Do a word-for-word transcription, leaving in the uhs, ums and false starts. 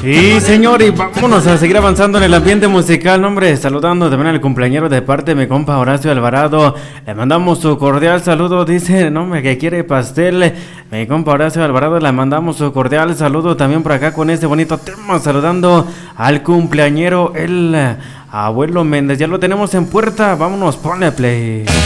Sí, señor, y vámonos a seguir avanzando en el ambiente musical, hombre, saludando también al cumpleañero de parte de mi compa Horacio Alvarado. Le mandamos su cordial saludo, dice, no, hombre, que quiere pastel. Mi compa Horacio Alvarado, le mandamos su cordial saludo también por acá con este bonito tema, saludando al cumpleañero, el abuelo Méndez. Ya lo tenemos en puerta, vámonos, ponle play.